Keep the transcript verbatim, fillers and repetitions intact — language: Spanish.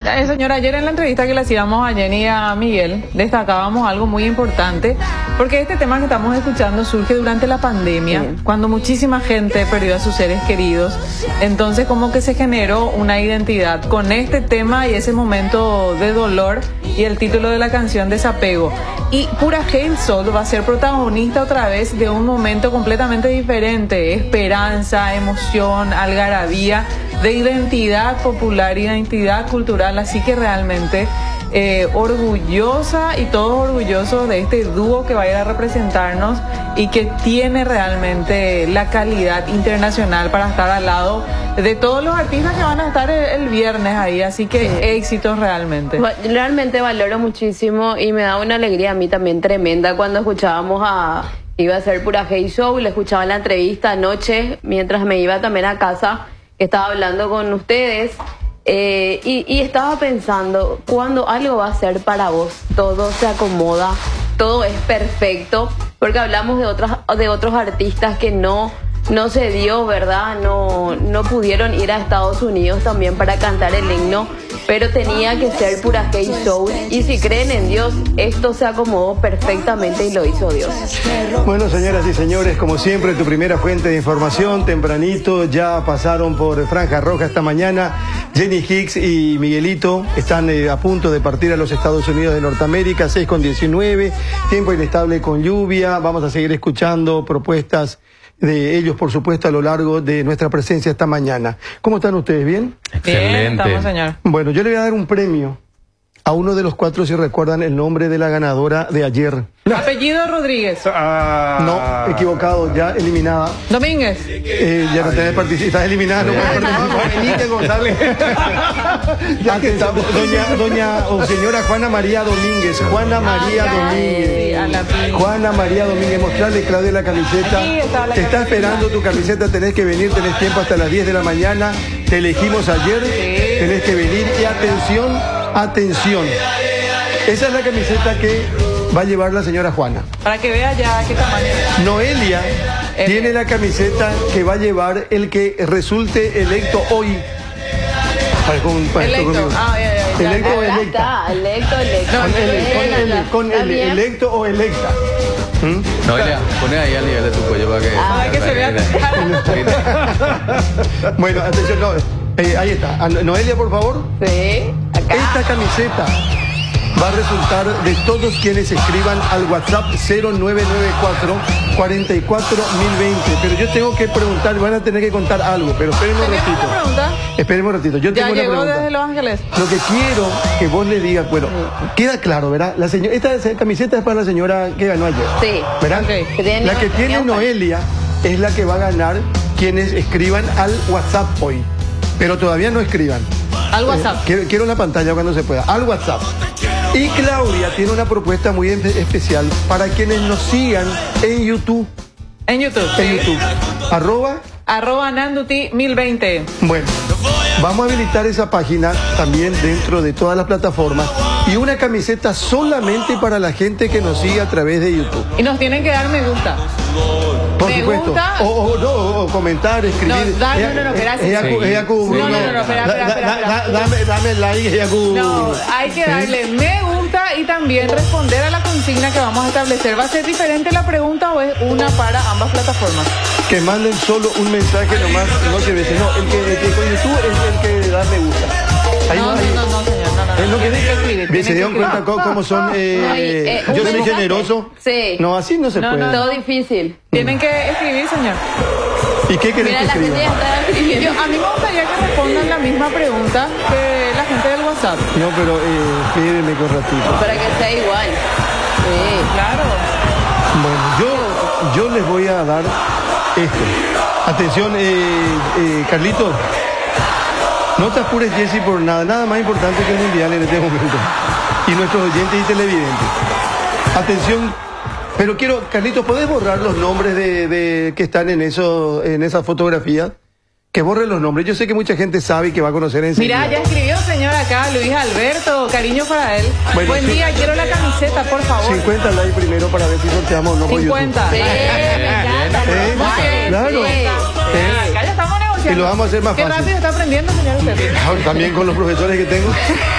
Eh, señora, ayer en la entrevista que le hacíamos a Jenny y a Miguel, destacábamos algo muy importante, porque este tema que estamos escuchando surge durante la pandemia, sí, cuando muchísima gente perdió a sus seres queridos. Entonces, como que se generó una identidad con este tema y ese momento de dolor, y el título de la canción, Desapego. Y Pura Hail Soul va a ser protagonista otra vez de un momento completamente diferente: esperanza, emoción, algarabía, de identidad popular, identidad cultural. Así que realmente eh, orgullosa y todos orgullosos de este dúo que va a ir a representarnos y que tiene realmente la calidad internacional para estar al lado de todos los artistas que van a estar el, el viernes ahí. Así que sí, éxitos realmente. Realmente valoro muchísimo y me da una alegría a mí también tremenda cuando escuchábamos a... Iba a ser Pura Hail Soul, le escuchaba la entrevista anoche mientras me iba también a casa, que estaba hablando con ustedes, eh, y, y estaba pensando, cuando algo va a ser para vos, todo se acomoda, todo es perfecto, porque hablamos de otras, de otros artistas que no, no se dio, ¿verdad? No, no pudieron ir a Estados Unidos también para cantar el himno, pero tenía que ser Pura Hail Soul, y si creen en Dios, esto se acomodó perfectamente y lo hizo Dios. Bueno, señoras y señores, como siempre, tu primera fuente de información, tempranito, ya pasaron por Franja Roja esta mañana. Jenny Hicks y Miguelito están eh, a punto de partir a los Estados Unidos de Norteamérica, seis con diecinueve, tiempo inestable con lluvia. Vamos a seguir escuchando propuestas de ellos, por supuesto, a lo largo de nuestra presencia esta mañana. ¿Cómo están ustedes? ¿Bien? Excelente. Bien, estamos, señor. Bueno, yo le voy a dar un premio a uno de los cuatro, si recuerdan el nombre de la ganadora de ayer. Apellido Rodríguez. Ah. No, equivocado, ya eliminada. Domínguez. Eh, ya no tenés participado, estás eliminada. No puedes participar. Benítez González. Ya que estamos, doña, doña o señora Juana María Domínguez. Juana María Ay, Domínguez. a la fin. Juana María Domínguez, mostrarle, Claudia, la camiseta. Aquí está la Te está camiseta. esperando tu camiseta, tenés que venir, tenés tiempo hasta las diez de la mañana. Te elegimos ayer, Sí. tenés que venir. Y atención, atención. Esa es la camiseta que va a llevar la señora Juana. Para que vea ya qué tamaño es. Noelia Eh. tiene la camiseta que va a llevar el que resulte electo hoy. Para con- para esto Electo. conmigo. Ah, ya, ya, ya. Electo o Ya electa. está, electo, electo. No, Con L, L, con L, con ¿Está L, bien? electo o electa. ¿Mm? Noelia, poné ahí al nivel de tu cuello para que... Para que se vea. Bueno, atención, no, eh, ahí está. A Noelia, por favor. Sí, acá. Esta camiseta va a resultar de todos quienes escriban al WhatsApp cero nueve nueve cuatro, cuarenta y cuatro mil veinte. Pero yo tengo que preguntar, van a tener que contar algo, pero espérenme un ¿Tenemos ratito. una pregunta? Espérenme un ratito. Yo Ya tengo una llegó pregunta. desde Los Ángeles. Lo que quiero que vos le digas, bueno, queda claro, ¿verdad? La señora, esta camiseta es para la señora que ganó ayer. Sí. ¿Verdad? Ok. Que tiene- La que tiene tenía- Noelia es la que va a ganar quienes escriban al WhatsApp hoy. Pero todavía no escriban. Al WhatsApp. Eh, quiero, quiero la pantalla cuando se pueda. Al WhatsApp. Y Claudia tiene una propuesta muy en- especial para quienes nos sigan en YouTube. En YouTube. En Sí. YouTube. Arroba. Arroba Nanduti mil veinte. Bueno, vamos a habilitar esa página también dentro de todas las plataformas. Y una camiseta solamente para la gente que nos sigue a través de YouTube. Y nos tienen que dar me gusta. Por Me supuesto. gusta. O, o, no, o comentar, escribir. No, da- no, no, no, espera, sí. Ella- ella- ella- Sí. Bruno, No, no, no, no, espera, da- espera, da- espera, da- espera. Dame, dame like, ella- No, hay que darle me gusta y también responder a la consigna que vamos a establecer. ¿Va a ser diferente la pregunta o es una para ambas plataformas? Que manden solo un mensaje nomás, no que veces. No, el que, el que con YouTube es el que da me gusta. Ahí No, no, hay- no, no, señor, no, no, no. Es lo que Tienen que escribir, ¿Se tienen dieron que cuenta escribir. cómo, cómo son? eh, No, y, eh, un yo soy mensaje. generoso. Sí. No, así no se No, puede. no, Todo difícil. Tienen que escribir, señor. ¿Y qué querés Mira, que la gente escriba? ya está escribiendo. Yo, a mí me gustaría que respondan la misma pregunta que la gente del WhatsApp. No, pero eh, espérenme con ratito. Para que sea igual. Sí. Claro. Bueno, yo, yo les voy a dar esto. Atención, eh, eh, Carlito. No te apures, Jessy, por nada. Nada más importante que el mundial en este momento. Y nuestros oyentes y televidentes. Atención. Pero quiero, Carlitos, ¿podés borrar los nombres de, de que están en eso, en esa fotografía? Que borre los nombres. Yo sé que mucha gente sabe y que va a conocer enseguida. Mira, ya escribió señor acá, Luis Alberto, cariño para él. Bueno, Buen sí. día, quiero la camiseta, por favor. cincuenta likes primero para ver si sorteamos o no por cincuenta. Sí, me encanta. Eh, Muy bien, claro. sí. Eh, Acá ya estamos negociando. Y lo vamos a hacer más Qué fácil. rápido está aprendiendo, señor usted. YouTube. También con los profesores que tengo.